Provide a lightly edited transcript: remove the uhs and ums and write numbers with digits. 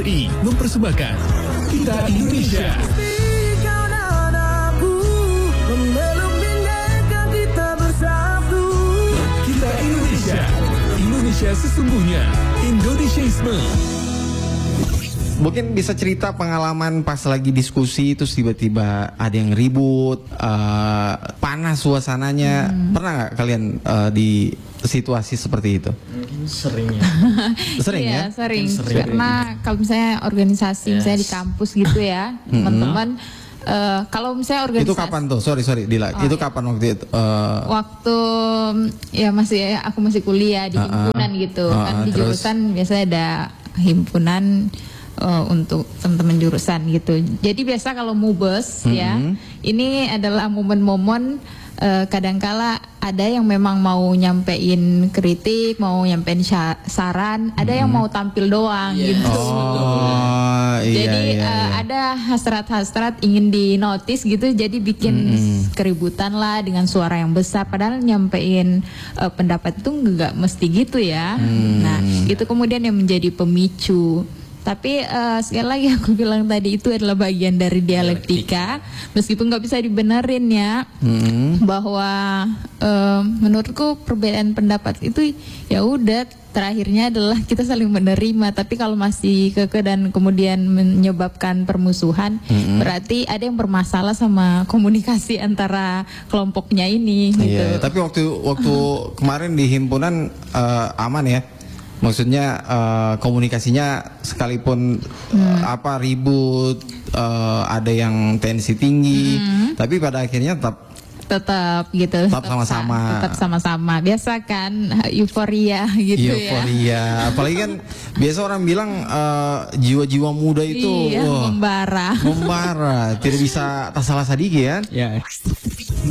RRI mempersembahkan Kita Indonesia. Kita Indonesia. Indonesia sesungguhnya. Indonesiaisme. Mungkin bisa cerita pengalaman pas lagi diskusi terus tiba-tiba ada yang ribut, panas suasananya. Pernah nggak kalian di situasi seperti itu? Mungkin sering ya. Sering Iya, ya? sering. Karena kalau misalnya organisasi, misalnya di kampus gitu ya, teman-teman. Kalau misalnya organisasi. Itu kapan tuh? Sorry Dila. Itu kapan waktu itu? Waktu ya aku masih kuliah di himpunan gitu kan, di jurusan biasanya ada himpunan untuk teman-teman jurusan gitu. Jadi biasa kalau mubes ya, ini adalah momen-momen kadangkala ada yang memang mau nyampein kritik, mau nyampein saran, ada yang mau tampil doang gitu. Jadi ada hasrat-hasrat ingin dinotis gitu, jadi bikin keributan lah dengan suara yang besar. Padahal nyampein pendapat itu nggak mesti gitu ya. Nah itu kemudian yang menjadi pemicu. Tapi sekali lagi aku bilang tadi itu adalah bagian dari dialektika, meskipun nggak bisa dibenerin ya, bahwa menurutku perbedaan pendapat itu ya udah terakhirnya adalah kita saling menerima. Tapi kalau masih kekeh dan kemudian menyebabkan permusuhan, berarti ada yang bermasalah sama komunikasi antara kelompoknya ini. Gitu. Iya, tapi waktu kemarin di himpunan aman ya. Maksudnya komunikasinya sekalipun ribut, ada yang tensi tinggi, tapi pada akhirnya tetap gitu. Tetap sama-sama. Biasa kan euforia gitu ya. Euforia. Apalagi kan biasa orang bilang jiwa-jiwa muda itu membara. Tidak bisa tasalah sadiki kan? Ya.